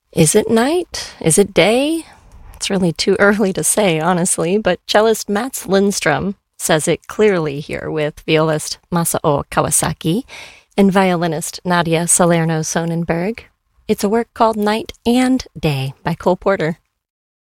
Is it night? Is it day? It's really too early to say, honestly, but cellist Mats Lindstrom says it clearly here with violist Masao Kawasaki and violinist Nadia Salerno Sonnenberg. It's a work called Night and Day by Cole Porter.